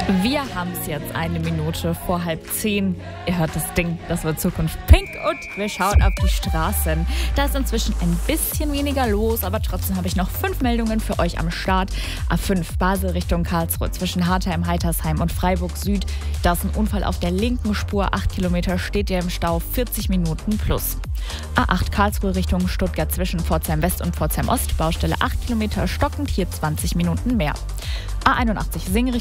Wir haben es jetzt 1 Minute vor 9:30. Ihr hört das Ding, das wird Zukunft Pink und wir schauen auf die Straßen. Da ist inzwischen ein bisschen weniger los, aber trotzdem habe ich noch 5 Meldungen für euch am Start. A5 Basel Richtung Karlsruhe zwischen Hartheim, Heitersheim und Freiburg Süd. Da ist ein Unfall auf der linken Spur, 8 Kilometer steht ihr im Stau, 40 Minuten plus. A8 Karlsruhe Richtung Stuttgart zwischen Pforzheim West und Pforzheim Ost, Baustelle 8 Kilometer stockend, hier 20 Minuten mehr. A81 Sing